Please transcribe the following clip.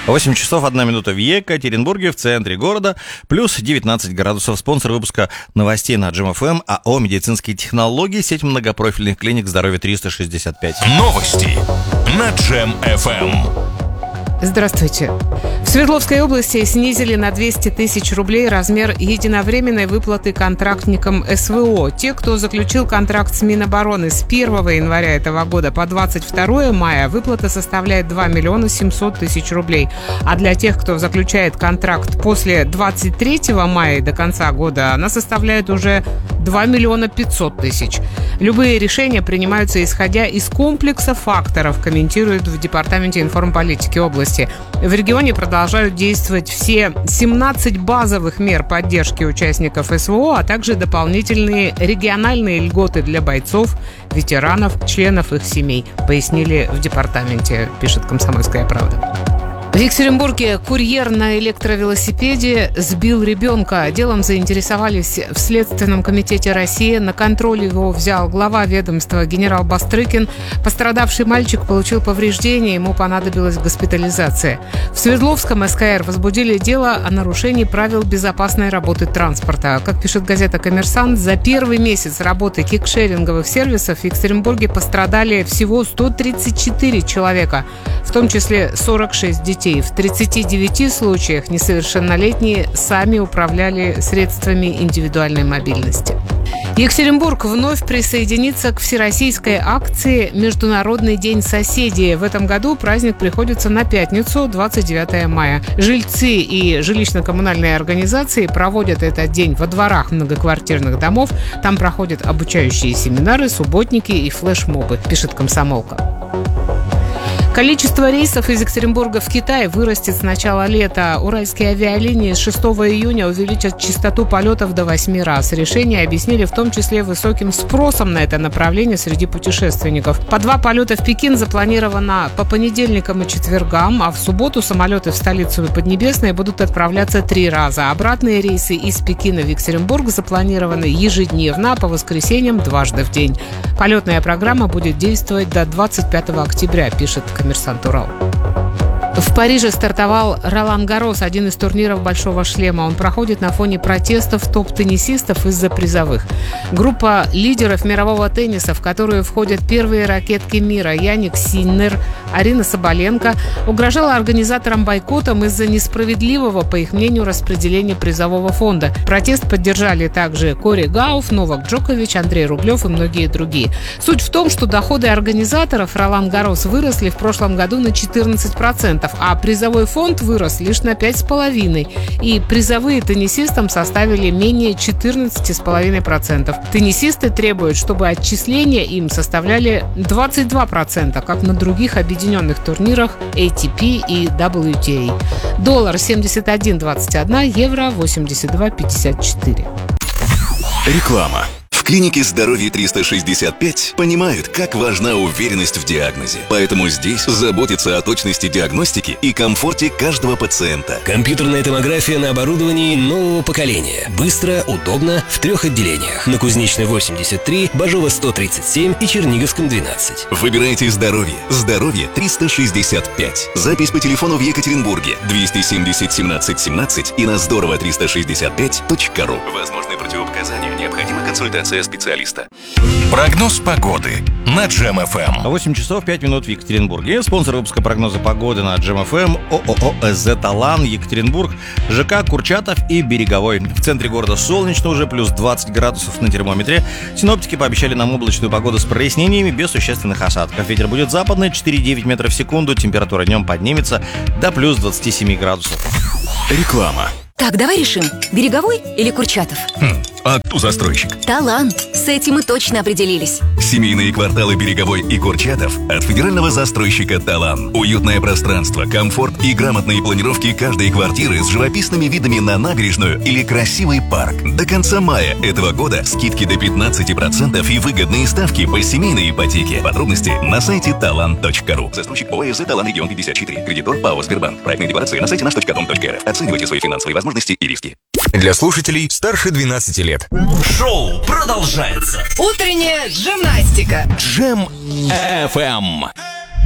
8 часов 1 минута в Екатеринбурге, в центре города, плюс 19 градусов. Спонсор выпуска новостей на Джем ФМ, АО «Медицинские технологии», сеть многопрофильных клиник «Здоровье 365». Новости на Джем ФМ. Здравствуйте. В Свердловской области снизили на 200 тысяч рублей размер единовременной выплаты контрактникам СВО. Те, кто заключил контракт с Минобороны с 1 января этого года по 22 мая, выплата составляет 2 миллиона 700 тысяч рублей. А для тех, кто заключает контракт после 23 мая до конца года, она составляет уже 2 миллиона 500 тысяч. Любые решения принимаются исходя из комплекса факторов, комментируют в Департаменте информполитики области. В регионе продолжают действовать все 17 базовых мер поддержки участников СВО, а также дополнительные региональные льготы для бойцов, ветеранов, членов их семей, пояснили в департаменте, пишет «Комсомольская правда». В Екатеринбурге курьер на электровелосипеде сбил ребенка. Делом заинтересовались в Следственном комитете России. На контроль его взял глава ведомства генерал Бастрыкин. Пострадавший мальчик получил повреждения, ему понадобилась госпитализация. В Свердловском СКР возбудили дело о нарушении правил безопасной работы транспорта. Как пишет газета «Коммерсант», за первый месяц работы кикшеринговых сервисов в Екатеринбурге пострадали всего 134 человека, в том числе 46 детей. В 39 случаях несовершеннолетние сами управляли средствами индивидуальной мобильности. Екатеринбург вновь присоединится к всероссийской акции «Международный день соседей». В этом году праздник приходится на пятницу, 29 мая. Жильцы и жилищно-коммунальные организации проводят этот день во дворах многоквартирных домов. Там проходят обучающие семинары, субботники и флешмобы, пишет «Комсомолка». Количество рейсов из Екатеринбурга в Китай вырастет с начала лета. Уральские авиалинии с 6 июня увеличат частоту полетов до 8 раз. Решение объяснили в том числе высоким спросом на это направление среди путешественников. По 2 полета в Пекин запланировано по понедельникам и четвергам, а в субботу самолеты в столицу и Поднебесное будут отправляться 3 раза. Обратные рейсы из Пекина в Екатеринбург запланированы ежедневно, а по воскресеньям дважды в день. Полетная программа будет действовать до 25 октября, пишет «Коммерсант Урал». В Париже стартовал Ролан Гаррос, один из турниров «Большого шлема». Он проходит на фоне протестов топ-теннисистов из-за призовых. Группа лидеров мирового тенниса, в которую входят первые ракетки мира Яник Синнер, Арина Соболенко, угрожала организаторам бойкотом из-за несправедливого, по их мнению, распределения призового фонда. Протест поддержали также Кори Гауф, Новак Джокович, Андрей Рублев и многие другие. Суть в том, что доходы организаторов Ролан Гаррос выросли в прошлом году на 14%. А призовой фонд вырос лишь на 5,5%. И призовые теннисистам составили менее 14,5%. Теннисисты требуют, чтобы отчисления им составляли 22%, как на других объединенных турнирах ATP и WTA. Доллар 71,21, евро 82,54. Реклама. В клинике «Здоровье 365» понимают, как важна уверенность в диагнозе. Поэтому здесь заботятся о точности диагностики и комфорте каждого пациента. Компьютерная томография на оборудовании нового поколения. Быстро, удобно, в 3 отделениях. На Кузнечной 83, Бажова 137 и Черниговском 12. Выбирайте «Здоровье». «Здоровье 365». Запись по телефону в Екатеринбурге 270 17 17 и на здорово365.ру. Возможны противопоказания. Необходима консультация специалиста. Прогноз погоды на Джем ФМ. 8 часов 5 минут в Екатеринбурге. Спонсор выпуска прогноза погоды на Джем ФМ ООО «СЗ Талан», Екатеринбург, ЖК Курчатов и Береговой. В центре города солнечно уже, плюс 20 градусов на термометре. Синоптики пообещали нам облачную погоду с прояснениями, без существенных осадков. Ветер будет западный, 4,9 метров в секунду. Температура днем поднимется до плюс 27 градусов. Реклама. Так, давай решим, Береговой или Курчатов? А кто застройщик? Талант. С этим мы точно определились. Семейные кварталы Береговой и Курчатов от федерального застройщика «Талан». Уютное пространство, комфорт и грамотные планировки каждой квартиры с живописными видами на набережную или красивый парк. До конца мая этого года скидки до 15% и выгодные ставки по семейной ипотеке. Подробности на сайте talan.ru. Застройщик ОСЗ «Талан Регион 54». Кредитор ПАО «Сбербанк». Проектные декларации на сайте nаш.com.рф. Оценивайте свои финансовые возможности и риски. Для слушателей старше 12 лет. Шоу продолжается. Утренняя гимнастика. Джем ФМ.